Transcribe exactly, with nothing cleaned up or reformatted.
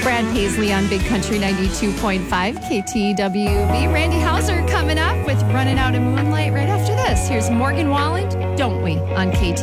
Brad Paisley on Big Country ninety-two point five K T W B. Randy Hauser coming up with Running Out of Moonlight right after this. Here's Morgan Wallen, Don't We, on K T.